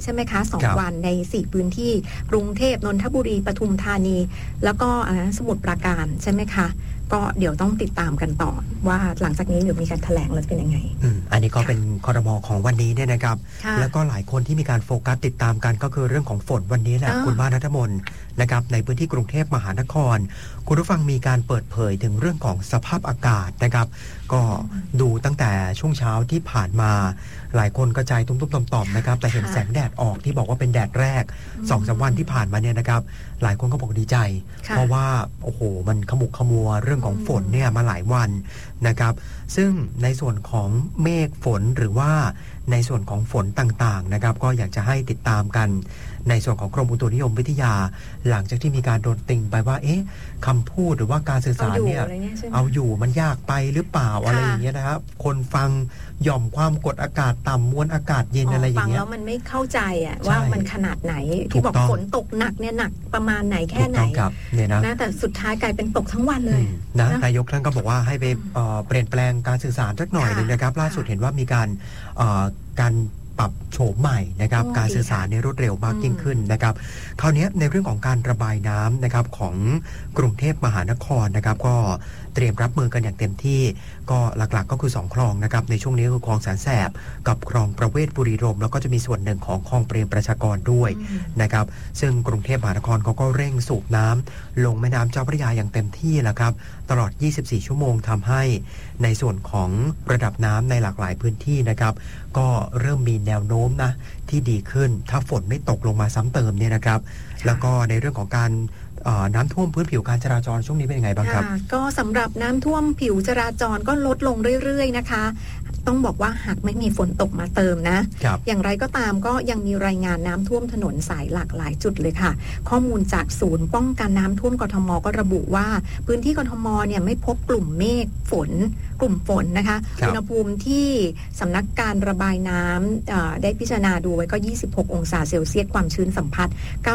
ใช่ไหมคะครับ 2 วันใน 4 พื้นที่กรุงเทพนนทบุรีปทุมธานี แล้วก็สมุทรปราการใช่ไหมคะก็เดี๋ยวต้องติดตามกันต่อว่าหลังจากนี้เดี๋ยวมีการแถลงแล้วเป็นยังไงอันนี้ก็เป็นครม.ของวันนี้เนี่ยนะครับค่ะแล้วก็หลายคนที่มีการโฟกัสติดตามกันก็คือเรื่องของฝนวันนี้แหละคุณบ้านณัฐมนนะครับในพื้นที่กรุงเทพมหานครคุณผู้ฟังมีการเปิดเผยถึงเรื่องของสภาพอากาศนะครับก็ดูตั้งแต่ช่วงเช้าที่ผ่านมาหลายคนกระจายตุ้มๆต่อมๆนะครับแต่เห็นแสงแดดออกที่บอกว่าเป็นแดดแรก 2-3 วันที่ผ่านมาเนี่ยนะครับหลายคนก็บอกดีใจเพราะว่าโอ้โหมันขมุกขมัวเรื่องของฝนเนี่ยมาหลายวันนะครับซึ่งในส่วนของเมฆฝนหรือว่าในส่วนของฝนต่างๆนะครับก็อยากจะให้ติดตามกันในส่วนของกรมอุตุนิยมวิทยาหลังจากที่มีการโดนติงไปว่าเอ๊ะคำพูดหรือว่าการสื่อสารเนี่ยเอาอยู่มันยากไปหรือเปล่าอะไรอย่างเงี้ยนะครับคนฟังหย่อมความกดอากาศต่ำมวลอากาศเย็นอะไรอย่างเงี้ยฟังแล้วมันไม่เข้าใจอะว่ามันขนาดไหนที่บอกฝนตกหนักเนี่ยหนักประมาณไหนแค่ไหนเนี่ยนะแต่สุดท้ายกลายเป็นตกทั้งวันเลยนะนายกท่านก็บอกว่าให้ไปเปลี่ยนแปลงการสื่อสารสักหน่อยนึงนะครับล่าสุดเห็นว่ามีการปรับโฉมใหม่นะครับการสื่อสารในรวดเร็วมากยิ่งขึ้นนะครับคราวนี้ในเรื่องของการระบายน้ำนะครับของกรุงเทพมหานครนะครับก็เตรียมรับมือกันอย่างเต็มที่ก็หลักๆก็คือ2คลองนะครับในช่วงนี้คือคลองแสนแสบกับคลองประเวศบุรีรมย์แล้วก็จะมีส่วนหนึ่งของคลองเปรมประชากรด้วยนะครับซึ่งกรุงเทพมหานครเขาก็เร่งสูบน้ำลงแม่น้ำเจ้าพระยาอย่างเต็มที่แล้วครับตลอด24ชั่วโมงทำให้ในส่วนของระดับน้ำในหลากหลายพื้นที่นะครับก็เริ่มมีแนวโน้มนะที่ดีขึ้นถ้าฝนไม่ตกลงมาซ้ำเติมเนี่ยนะครับแล้วก็ในเรื่องของการน้ำท่วมพื้นผิวการจราจรช่วงนี้เป็นยังไงบ้างครับก็สำหรับน้ำท่วมผิวจราจรก็ลดลงเรื่อยๆนะคะต้องบอกว่าหากไม่มีฝนตกมาเติมนะอย่างไรก็ตามก็ยังมีรายงานน้ำท่วมถนนสายหลากหลายจุดเลยค่ะข้อมูลจากศูนย์ป้องกันน้ำท่วมกทมก็ระบุว่าพื้นที่กทมเนี่ยไม่พบกลุ่มเมฆฝนกลุ่มฝนนะคะอุณหภูมิที่สำนักการระบายน้ำได้พิจารณาดูไว้ก็26องศาเซลเซียสความชื้นสัมผัส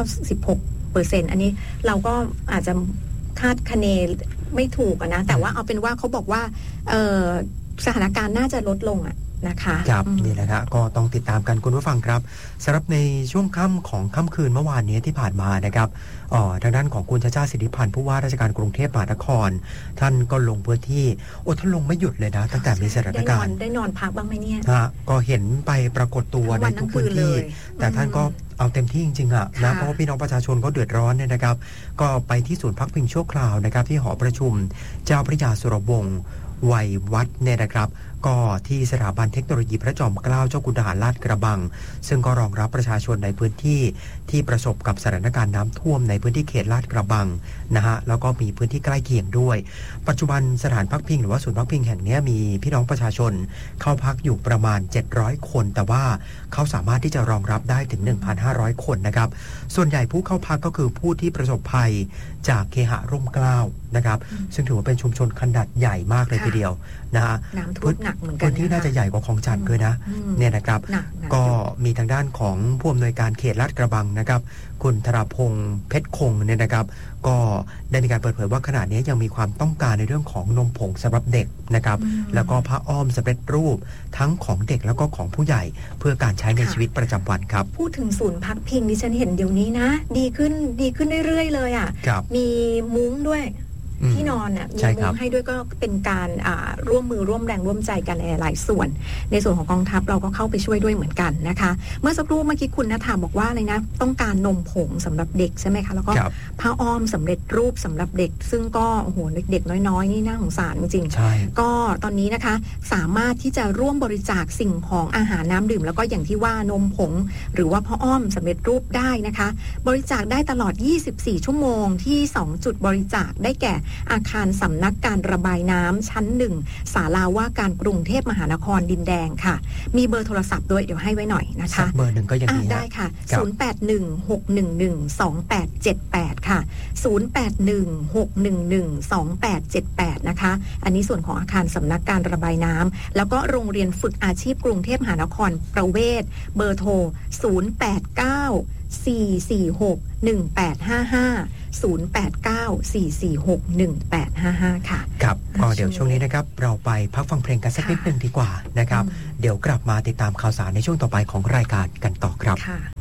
96%อันนี้เราก็อาจจะคาดคะเนไม่ถูกนะแต่ว่าเอาเป็นว่าเขาบอกว่าสถานการณ์น่าจะลดลงนะคะครับนี่แหละครับก็ต้องติดตามกันคุณผู้ฟังครับสำหรับในช่วงค่ำของค่ำคืนเมื่อวานนี้ที่ผ่านมานะครับทางด้านของคุณชาชาติสิทธิพันธ์ผู้ว่าราชการกรุงเทพมหานครท่านก็ลงพื้นที่ท่านลงไม่หยุดเลยนะตั้งแต่มีสถานการณ์ได้นอนพักบ้างไหมเนี่ยก็เห็นไปปรากฏตัวในทุกพื้นที่แต่ท่านก็เอาเต็มที่จริงๆนะเพราะว่าพี่น้องประชาชนเขาเดือดร้อนเนี่ยนะครับก็ไปที่ศูนย์พักพิงชั่วคราวนะครับที่หอประชุมเจ้าพระยาสุรวงศ์วัยวัฒน์เนี่ยนะครับก็ที่สถาบันเทคโนโลยีพระจอมเกล้าเจ้าคุณทหารลาดกระบังซึ่งก็รองรับประชาชนในพื้นที่ที่ประสบกับสถานการณ์น้ำท่วมในพื้นที่เขตลาดกระบังนะฮะแล้วก็มีพื้นที่ใกล้เคียงด้วยปัจจุบันสถานพักพิงหรือว่าศูนย์พักพิงแห่งนี้มีพี่น้องประชาชนเข้าพักอยู่ประมาณ700คนแต่ว่าเขาสามารถที่จะรองรับได้ถึง 1,500 คนนะครับส่วนใหญ่ผู้เข้าพักก็คือผู้ที่ประสบภัยจากเคหะร่มเกล้านะครับซึ่งถือว่าเป็นชุมชนขนาดใหญ่มากเลยทีเดียวนะฮะน้ำท่วมหนักเหมือนกันพื้นที่น่าจะใหญ่กว่าคลองจันทร์เลยนะเนี่ยนะครับก็มีทางด้านของผู้อำนวยการเขตลาดกระบังนะครับคุณธราพงษ์เพชรคงเนี่ยนะครับก็ได้มีการเปิดเผยว่าขณะนี้ยังมีความต้องการในเรื่องของนมผงสำหรับเด็กนะครับแล้วก็ผ้าอ้อมสำเร็จรูปทั้งของเด็กแล้วก็ของผู้ใหญ่เพื่อการใช้ในชีวิตประจำวันครับพูดถึงศูนย์พักพิงดิฉันเห็นเดี๋ยวนี้นะดีขึ้นเรื่อยๆเลยมีมุ้งด้วยที่นอนมีมุ้งให้ด้วยก็เป็นการร่วมมือร่วมแรงร่วมใจกันในหลายส่วนในส่วนของกองทัพเราก็เข้าไปช่วยด้วยเหมือนกันนะคะเมื่อสักครู่เมื่อกี้คุณณฐาบอกว่าอะไรนะต้องการนมผงสำหรับเด็กใช่ไหมคะแล้วก็ผ้าอ้อมสำเร็จรูปสำหรับเด็กซึ่งก็โอ้โหเด็กๆน้อยๆนี่น่าสงสารจริงๆก็ตอนนี้นะคะสามารถที่จะร่วมบริจาคสิ่งของอาหารน้ำดื่มแล้วก็อย่างที่ว่านมผงหรือว่าผ้าอ้อมสำเร็จรูปได้นะคะบริจาคได้ตลอด24ชั่วโมงที่2จุดบริจาคได้แก่อาคารสำนักการระบายน้ำชั้น1ศาลาว่าการกรุงเทพมหานครดินแดงค่ะมีเบอร์โทรศัพท์ด้วยเดี๋ยวให้ไว้หน่อยนะคะเบอร์หนึ่งก็ยังดีได้ค่ะ0816112878ค่ะ0816112878นะคะอันนี้ส่วนของอาคารสำนักการระบายน้ำแล้วก็โรงเรียนฝึกอาชีพกรุงเทพมหานครประเวศเบอร์โทร089 446 1855 0894461855ค่ะครับก็เดี๋ยวช่วงนี้นะครับเราไปพักฟังเพลงกันสักนิดนึงดีกว่านะครับเดี๋ยวกลับมาติดตามข่าวสารในช่วงต่อไปของรายการกันต่อครับ